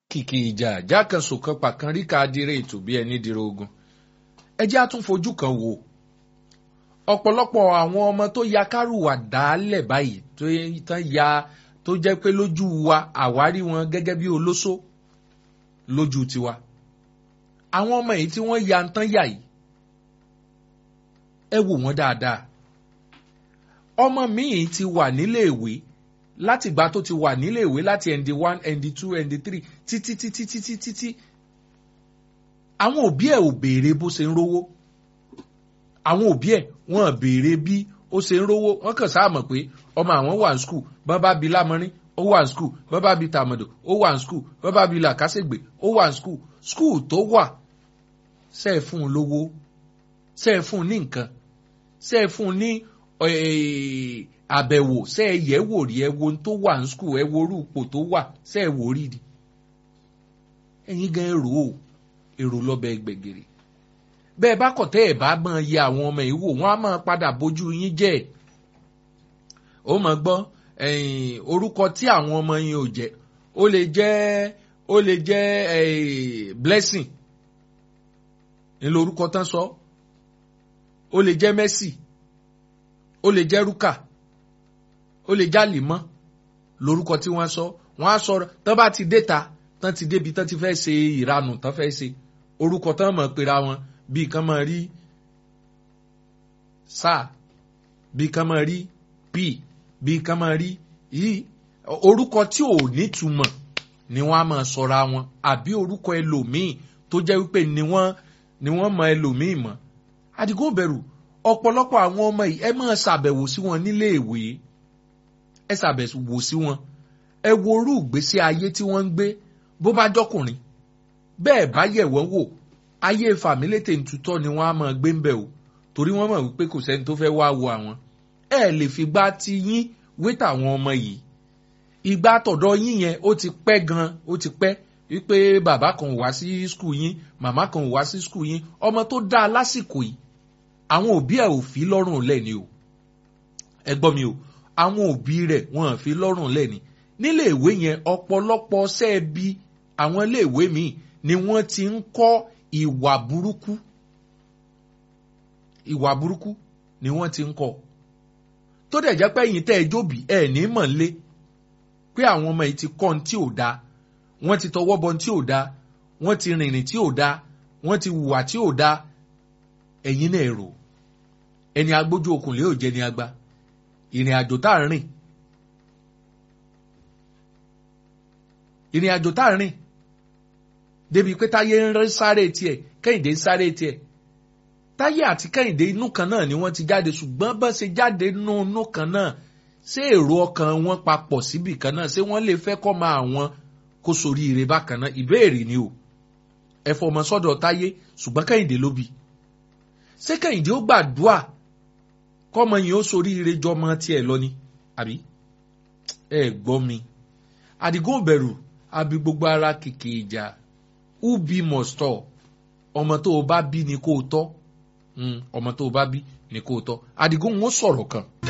kìkì ìjà jákànṣò kan pàkan ríka adire ètò bí ẹni dire ogun. Ẹ jẹ́ á tún fojú kan wò. Ọ̀pọ̀lọpọ̀ àwọn ọmọ tó ya kárùwà dálẹ̀ báyìí tó jẹ́ pé lójú wa àwárí wọn gẹ́gẹ́ bí olóṣó lójú tiwa. Àwọn ọmọ yìí tí wọ́n ya ń tán yà yìí, ẹ wò wọ́n dáadáa. Ọmọ míì ti wà nílé ìwé látìgbà tó ti wà nílé ìwé láti ND1, ND2, ND3 títí. Àwọn òbí ẹ̀ ò béèrè bó ṣe ń rówó. Àwọn òbí ẹ̀ wọ́n béèrè bí ó ṣe ń rówó. Wọ́n kàn sáà mọ̀ pé ọmọ àwọn wà ní skul, bọ́n bá bi lámọ́rín ó wà ní skul, bọ́n bá bi tàmọ̀dò ó wà ní skul, bọ́n bá bi làkàṣègbè ó wà ní skul. Skul tó wà ṣe é fún un lówó, ṣe é fún un ní nǹkan, ṣe é fún un ní àbẹ̀wò, ṣe é yẹ̀ wò rí, ẹ wo ohun tó wà ní skul, ẹ wo orú ipò tó wà, ṣe é wò rí ni. Ẹ̀yin gan èrò lọ́bẹ̀ gbẹ̀gìrì. Bẹ́ẹ̀ bá kọ̀tẹ́ ẹ̀ bá máa yẹ àwọn ọmọ yìí wò, wọ́n á máa padà bójú yín jẹ́. Ó máa gbọ́ orúkọ tí àwọn ọmọ yín ò jẹ́, ó lè jẹ́ blessing ní lórúkọ tán sọ, ó lè jẹ́ Mercy, ó lè jẹ́ Rúkà, ó lè jẹ́ Àlìmọ́ lórúkọ tí wọ́n sọ. Wọ́n á sọ̀rọ̀ tán bá ti déta, tán ti débi tán ti fẹ́ ṣe ìranù tán fẹ́ ṣe, orúkọ tán mọ̀ pera wọn bí kan máa rí sáà, bí kan máa rí p, bí kan máa rí yìí. Orúkọ tí ò nítumọ̀ ni wọ́n á máa sọra wọn, àbí orúkọ ẹlòmíì tó jẹ́ wípé ni wọ́n mọ ẹlòmíì mọ̀. Àdìgún bẹ̀rù ọ̀pọ̀lọpọ̀ àwọn ọmọ yìí, ẹ máa ṣàbẹ̀wò sí wọn nílé ìwé, ẹ ṣàbẹ̀wò sí wọn, ẹ wo orú ìgbésí ayé tí wọ́n ń gbé. Bó bá jọkùnrin bẹ́ẹ̀ bá yẹ̀ wọ́n wò, ayé fàmílétè ń tutọ́ ni wọ́n á máa gbé ń bẹ̀ o, torí wọ́n mọ̀ wípé kò sẹ́ni tó fẹ́ wá wo àwọn. Ẹ lè fi gbá ti yín wé tàwọn ọmọ yìí. Ìgbà tọ̀dọ̀ yín yẹn ó ti pẹ́ gan, ó ti pẹ́ wípé bàbá kan wá sí skul yín, màmá kan wá sí skul yín. Ọmọ tó dáa lásìkò yìí, àwọn òbí ẹ̀ ò fi lọ́rùn lẹ̀ ni o. Ẹ gbọ́ mi o, àwọn òbí rẹ̀ wọ́n ò fi lọ́rùn lẹ̀ ni. Nílé ìwé yẹn ọ̀pọ̀lọpọ̀ sẹ́ẹ̀bi àwọn ilé ìwé míì ni wọ́n ti ń kọ́ ìwà burúkú. Ìwà burúkú ni wọ́n ti ń kọ́. Tó dẹ̀ jẹ́ pé ẹ̀yin tẹ́ ẹ jóbi ẹ̀ ní mọ̀ lé pé àwọn ọmọ yìí ti kọ́ ohun tí ò dáa, wọ́n ti tọwọ́ bọ ohun tí ò dáa, wọ́n ti rìnrìn tí ò dáa, wọ́n ti hùwà tí ò dáa. Ẹ̀yin náà èrò ẹni agbójú okùn lé ò jẹ́ ni agba. Ìrìn àjò tá à ń rìn, ìrìn àjò tá à ń rìn débi pé Táyé ń sáré tiẹ̀, Kẹ́hìndé ń sáré tiẹ̀. Táyé àti Kẹ́hìndé inú kan náà ni wọ́n ti jáde, ṣùgbọ́n bá ṣe jáde inú kan náà, ṣé èrò ọkàn wọn papọ̀ síbì kan náà, ṣé wọ́n lè fẹ́ kọ́ máa wọn kó sórí ire bákan náà? Ìbéèrè ni o. Ẹ fọmọ sọ́dọ̀ Táyé ṣùgbọ́n Kẹ́hìndé ló bí. Ṣé Kẹ́hìndé ó gbàdúà kọ́mọ yìí ó sórí ire jọmọ tiẹ̀ lọ ni? Àbí ẹ gbọ́ mi. Àdìgún bẹ̀rù àbí gbogbo ara kìkì ìjà. Who be must tọ́. Ọmọ tó o bá bí ni kó o tọ́. Ọmọ tó o bá bí ni kó o tọ́. Àdìgún ń sọ̀rọ̀ kan.